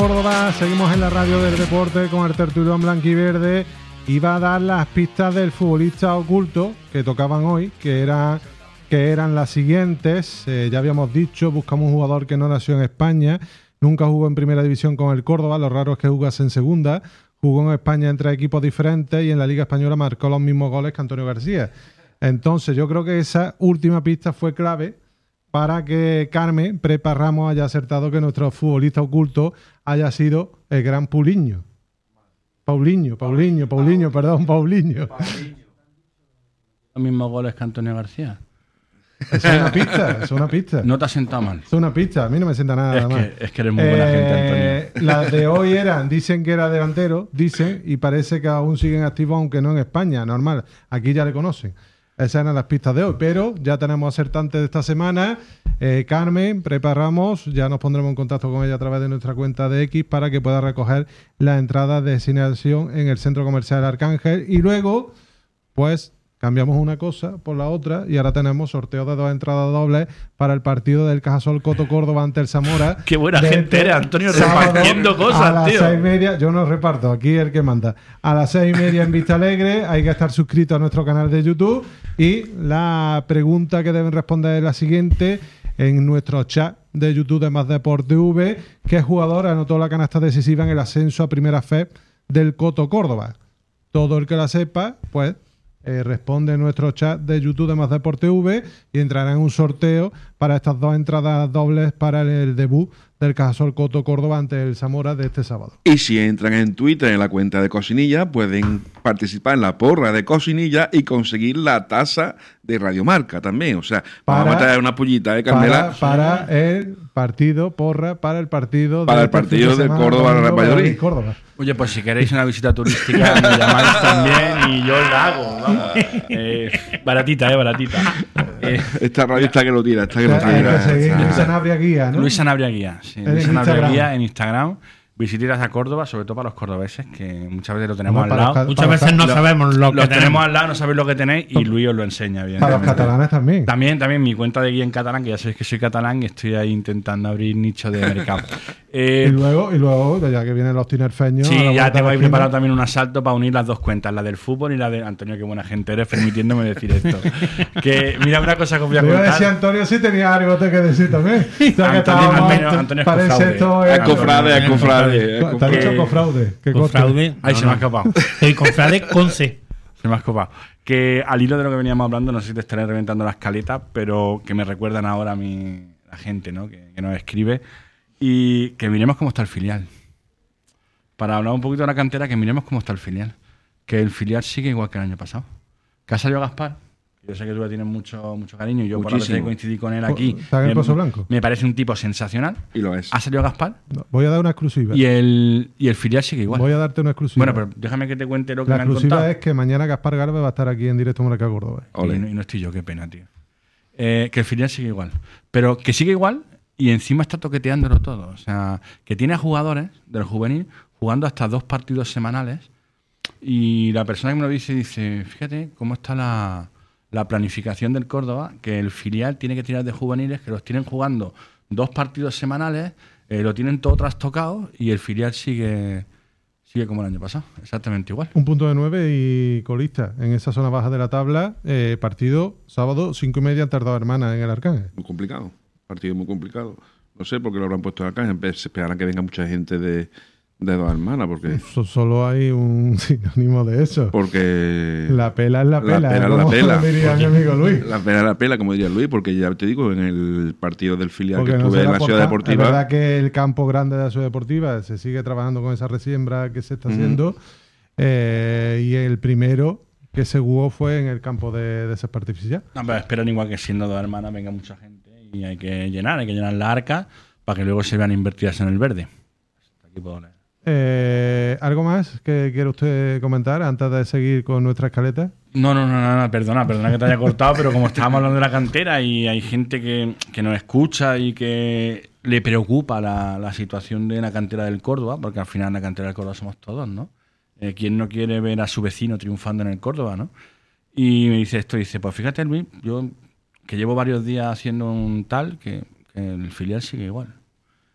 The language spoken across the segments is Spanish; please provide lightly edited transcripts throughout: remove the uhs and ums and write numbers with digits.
Córdoba, seguimos en la radio del deporte con el tertulión blanquiverde. Iba a dar las pistas del futbolista oculto que tocaban hoy, que eran las siguientes. Ya habíamos dicho, buscamos un jugador que no nació en España, nunca jugó en primera división con el Córdoba, lo raro es que jugase en segunda, jugó en España en 3 equipos diferentes y en la Liga Española marcó los mismos goles que Antonio García. Entonces yo creo que esa última pista fue clave para que Carmen Prepa Ramos haya acertado que nuestro futbolista oculto haya sido el gran Paulinho. Paulinho. Los mismos goles que Antonio García. Eso es una pista. No te has sentado mal. Es una pista, a mí no me sienta nada mal. Es que eres muy buena gente, Antonio. Las de hoy dicen que era delantero, y parece que aún siguen activos, aunque no en España, normal. Aquí ya le conocen. Esas eran las pistas de hoy, pero ya tenemos acertantes de esta semana. Carmen, preparamos, ya nos pondremos en contacto con ella a través de nuestra cuenta de X para que pueda recoger las entradas de Cine Acción en el Centro Comercial Arcángel. Y luego, pues, cambiamos una cosa por la otra y ahora tenemos sorteo de 2 entradas dobles para el partido del Cajasol Coto Córdoba ante el Zamora. Qué buena gente eres, Antonio, repartiendo cosas, a las tío. 6:30, yo no reparto, aquí el que manda. A las 6:30 en Vista Alegre, hay que estar suscrito a nuestro canal de YouTube y la pregunta que deben responder es la siguiente en nuestro chat de YouTube de Más Deporte V: ¿qué jugador anotó la canasta decisiva en el ascenso a Primera Fe del Coto Córdoba? Todo el que la sepa, pues responde en nuestro chat de YouTube de Más Deporte V y entrará en un sorteo para estas 2 entradas dobles para el debut del Cajasol Coto Córdoba ante el Zamora de este sábado. Y si entran en Twitter en la cuenta de Cosinilla, pueden participar en la porra de Cosinilla y conseguir la taza de Radiomarca también. O sea, vamos a meter una pullita, Carmela. Para el partido, para el partido de Córdoba Valladolid. Oye, pues si queréis una visita turística, me llamáis también y yo la hago. Vamos. Baratita. Esta radio está que lo tira. Luis Sanabria Guía, ¿no? Luis Sanabria Guía, sí. Luis Sanabria Guía en Instagram. Visitas a Córdoba, sobre todo para los cordobeses, que muchas veces lo tenemos al lado. Muchas veces no sabemos lo que tenemos al lado, no sabéis lo que tenéis y Luis os lo enseña bien. Para los catalanes también. También mi cuenta de guía en catalán, que ya sabéis que soy catalán y estoy ahí intentando abrir nicho de mercado. Y luego, ya que vienen los tinerfeños. Sí, ya tengo ahí preparado también un asalto para unir las 2 cuentas, la del fútbol y la de Antonio, qué buena gente eres, permitiéndome decir esto. Que mira una cosa que os voy a contar. Yo decía Antonio sí tenía algo que decir también. Antonio es cofrade. Te ha dicho cofraude. Ahí se me ha escapado. El cofrade con C. Se me ha escapado. Que al hilo de lo que veníamos hablando, no sé si te estaré reventando la escaleta, pero que me recuerdan ahora a la gente, ¿no? que nos escribe. Y que miremos cómo está el filial. Para hablar un poquito de la cantera, que miremos cómo está el filial. Que el filial sigue igual que el año pasado. Que ha salido Gaspar. Yo sé que tú le tienes mucho cariño y yo por la vez coincidí con él aquí. ¿Está en el Pozo Blanco? Me parece un tipo sensacional. Y lo es. Ha salido Gaspar. No, voy a dar una exclusiva. Y el filial sigue igual. Voy a darte una exclusiva. Bueno, pero déjame que te cuente lo que me han contado. La exclusiva es que mañana Gaspar Garbe va a estar aquí en directo en Marca Córdoba. Y no estoy yo, qué pena, tío. Que el filial sigue igual. Pero que sigue igual y encima está toqueteándolo todo. O sea, que tiene a jugadores del juvenil jugando hasta 2 partidos semanales y la persona que me lo dice, fíjate cómo está la planificación del Córdoba, que el filial tiene que tirar de juveniles, que los tienen jugando 2 partidos semanales, lo tienen todo trastocado y el filial sigue como el año pasado, exactamente igual. Un punto de 9 y colista en esa zona baja de la tabla. Partido sábado 5:30 ante 2 Hermanas en el Arcángel. Muy complicado, partido muy complicado. No sé por qué lo habrán puesto en el Arcángel. Se esperarán que venga mucha gente de 2 Hermanas, porque solo hay un sinónimo de eso. Porque la pela es la pela. La pela es la pela. Como diría mi amigo Luis. La pela es la pela, como diría Luis, porque ya te digo, en el partido del filial porque que estuve en la Ciudad Deportiva. Es verdad que el campo grande de la Ciudad Deportiva se sigue trabajando con esa resiembra que se está haciendo. Y el primero que se jugó fue en el campo de césped artificial. No, pero esperan igual que siendo 2 Hermanas venga mucha gente y hay que llenar la arca para que luego se vean invertidas en el verde. Aquí puedo leer. ¿Algo más que quiere usted comentar antes de seguir con nuestra escaleta? No, perdona que te haya cortado, pero como estábamos hablando de la cantera y hay gente que nos escucha y que le preocupa la situación de la cantera del Córdoba, porque al final la cantera del Córdoba somos todos, ¿no? ¿Quién no quiere ver a su vecino triunfando en el Córdoba, no? Y me dice, pues fíjate, Luis, yo que llevo varios días haciendo un tal, que el filial sigue igual.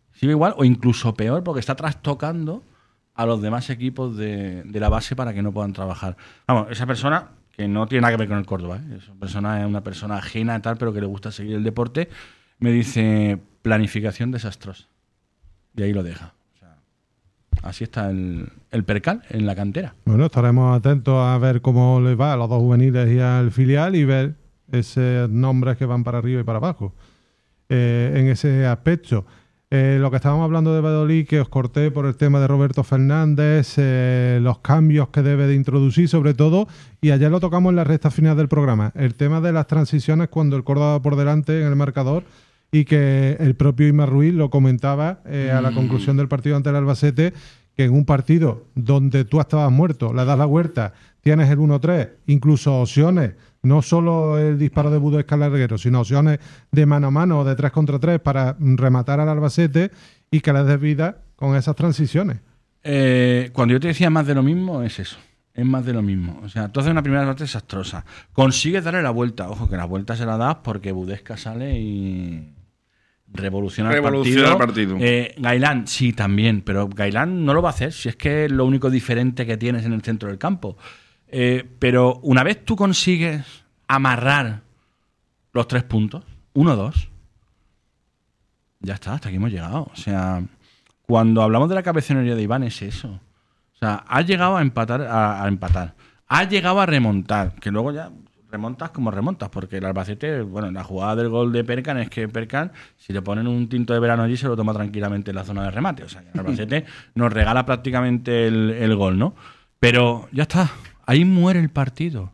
Sigue igual o incluso peor porque está trastocando a los demás equipos de la base para que no puedan trabajar. Vamos, esa persona, que no tiene nada que ver con el Córdoba, esa persona es una persona ajena y tal, pero que le gusta seguir el deporte, me dice planificación desastrosa. Y ahí lo deja. O sea, así está el percal en la cantera. Bueno, estaremos atentos a ver cómo les va a los dos juveniles y al filial y ver esos nombres que van para arriba y para abajo en ese aspecto. Lo que estábamos hablando de Valladolid, que os corté por el tema de Roberto Fernández, los cambios que debe de introducir sobre todo, y ayer lo tocamos en la recta final del programa, el tema de las transiciones cuando el Córdoba va por delante en el marcador, y que el propio Imar Ruiz lo comentaba a la conclusión del partido ante el Albacete, que en un partido donde tú estabas muerto, le das la vuelta, tienes el 1-3, incluso opciones, no solo el disparo de Budesca larguero, sino opciones de mano a mano o de 3 contra 3 para rematar al Albacete y que les des vida con esas transiciones. Cuando yo te decía más de lo mismo, es eso. Es más de lo mismo. O sea, tú haces una primera parte desastrosa. Consigues darle la vuelta. Ojo, que la vuelta se la das porque Budesca sale y revoluciona el partido. Gailán, sí, también. Pero Gailán no lo va a hacer si es que es lo único diferente que tienes en el centro del campo. Pero una vez tú consigues amarrar los 3 puntos, 1-2, ya está, hasta aquí hemos llegado. O sea, cuando hablamos de la cabezonería de Iván es eso. O sea, has llegado a empatar, has llegado a remontar, que luego ya remontas como remontas, porque el Albacete, bueno, la jugada del gol de Perkan es que Perkan, si le ponen un tinto de verano allí, se lo toma tranquilamente en la zona de remate. O sea, que el Albacete nos regala prácticamente el gol, ¿no? Pero ya está. Ahí muere el partido.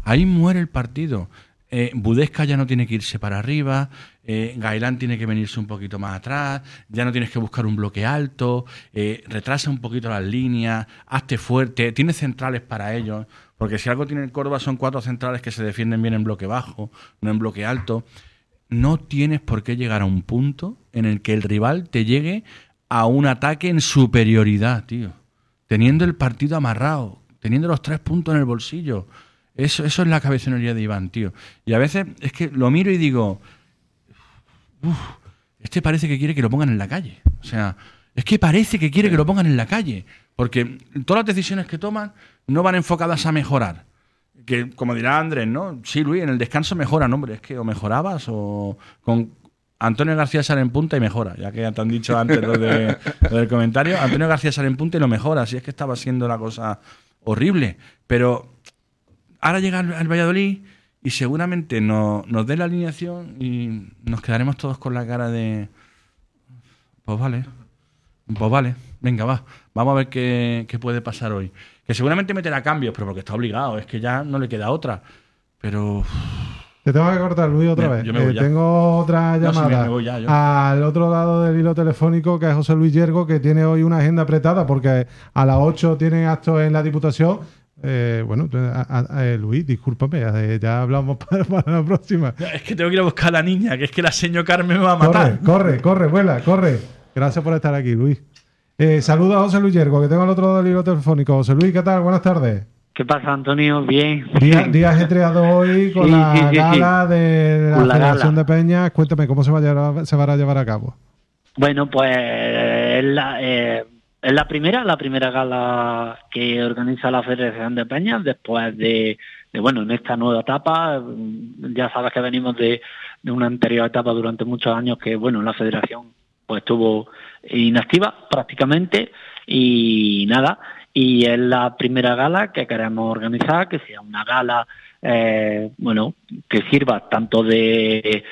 Budesca ya no tiene que irse para arriba, Gailán tiene que venirse un poquito más atrás, ya no tienes que buscar un bloque alto, retrasa un poquito las líneas, hazte fuerte, tienes centrales para ellos, porque si algo tiene el Córdoba son 4 centrales que se defienden bien en bloque bajo, no en bloque alto. No tienes por qué llegar a un punto en el que el rival te llegue a un ataque en superioridad, tío, teniendo el partido amarrado, teniendo los 3 puntos en el bolsillo. Eso es la cabezonería de Iván, tío. Y a veces es que lo miro y digo, este parece que quiere que lo pongan en la calle. O sea, es que parece que quiere que lo pongan en la calle. Porque todas las decisiones que toman no van enfocadas a mejorar. Que, como dirá Andrés, ¿no? Sí, Luis, en el descanso mejoran, hombre. Es que o mejorabas o con Antonio García sale en punta y mejora. Ya que te han dicho antes lo del comentario. Antonio García sale en punta y lo mejora. Si es que estaba siendo la cosa horrible, pero ahora llega el Valladolid y seguramente nos dé la alineación y nos quedaremos todos con la cara de pues vale, venga, vamos a ver qué puede pasar hoy, que seguramente meterá cambios, pero porque está obligado, es que ya no le queda otra, pero te tengo que cortar, Luis, otra vez. Yo me voy ya. Tengo otra llamada me voy ya, al otro lado del hilo telefónico, que es José Luis Yergo, que tiene hoy una agenda apretada porque a las 8 tiene actos en la Diputación. Luis, discúlpame, ya hablamos para la próxima. Es que tengo que ir a buscar a la niña, que es que la señor Carmen me va a matar. Corre, vuela, corre. Gracias por estar aquí, Luis. Saludos a José Luis Yergo, que tengo al otro lado del hilo telefónico. José Luis, ¿qué tal? Buenas tardes. ¿Qué pasa, Antonio? Bien. Día ajetreado hoy con la gala de la Federación de Peñas. Cuéntame, ¿cómo se va a llevar a cabo? Bueno, pues es la primera gala que organiza la Federación de Peñas después de en esta nueva etapa. Ya sabes que venimos de una anterior etapa durante muchos años que, la Federación pues estuvo inactiva prácticamente y nada. Y es la primera gala que queremos organizar, que sea una gala que sirva tanto de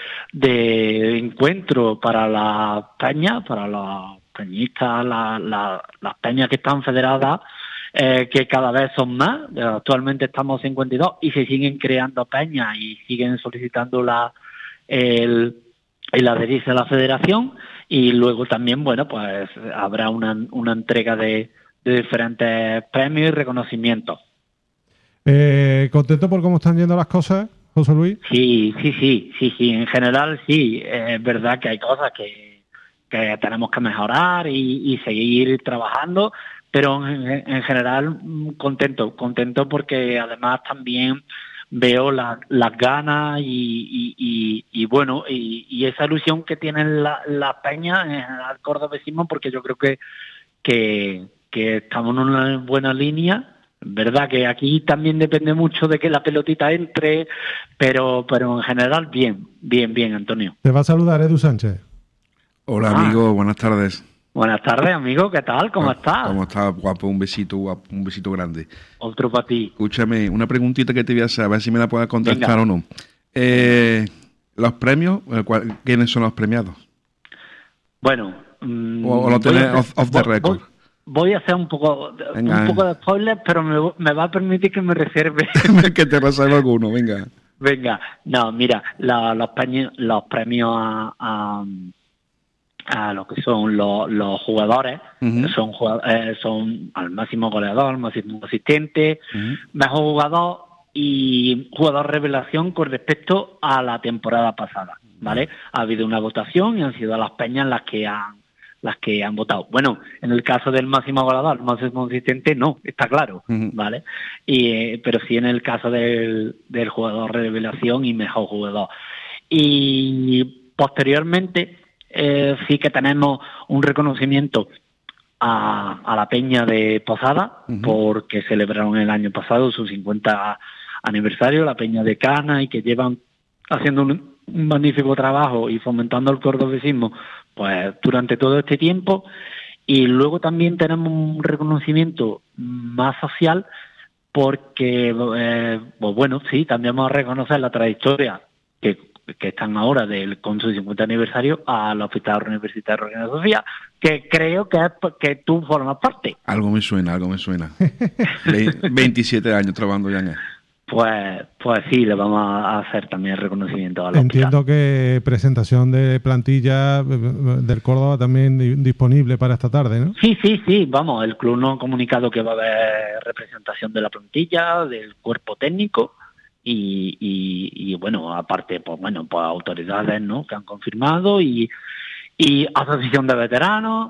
encuentro para las peñas, para los peñistas, las peñas que están federadas, que cada vez son más. Actualmente estamos 52 y se siguen creando peñas y siguen solicitando el adherirse a la federación. Y luego también, pues habrá una entrega de diferentes premios y reconocimientos. ¿Contento por cómo están yendo las cosas, José Luis? Sí. En general, sí. Es verdad que hay cosas que tenemos que mejorar y seguir trabajando, pero en general contento porque además también veo las ganas y bueno, y esa ilusión que tienen las peñas al cordobesismo, porque yo creo que estamos en una buena línea. Verdad que aquí también depende mucho de que la pelotita entre, pero en general bien, Antonio. Te va a saludar Edu Sánchez. Hola, amigo, buenas tardes. Buenas tardes, amigo, ¿qué tal? ¿Cómo estás? ¿Cómo estás, guapo? Un besito grande. Otro para ti. Escúchame, una preguntita que te voy a hacer, a ver si me la puedes contestar. Venga. O no. Los premios, ¿quiénes son los premiados? Bueno... o lo tenés off the record. Voy a hacer un poco de spoiler, pero me va a permitir que me reserve. Que te reserve alguno, venga. Venga, no, mira, los premios a lo que son los jugadores, son al máximo goleador, máximo asistente, mejor jugador y jugador revelación con respecto a la temporada pasada, ¿vale? Ha habido una votación y han sido las peñas las que han votado. Bueno, en el caso del máximo goleador, máximo asistente, no, está claro, ¿vale? Pero sí en el caso del jugador revelación y mejor jugador. Y posteriormente sí que tenemos un reconocimiento a la peña de Posada, porque celebraron el año pasado su 50 aniversario, la peña de Cana, y que llevan haciendo un magnífico trabajo y fomentando el cordobesismo pues durante todo este tiempo. Y luego también tenemos un reconocimiento más social porque pues bueno, sí, también vamos a reconocer la trayectoria que están ahora con su 50 aniversario a la Hospital Universitario Reina Sofía, que creo que es que tú formas parte. Algo me suena. 27 años trabajando ya en él. Pues sí, le vamos a hacer también el reconocimiento a la Entiendo que presentación de plantilla del Córdoba también disponible para esta tarde, ¿no? Sí, vamos, el club nos ha comunicado que va a haber representación de la plantilla, del cuerpo técnico y bueno, aparte, pues autoridades, ¿no?, que han confirmado y asociación de veteranos.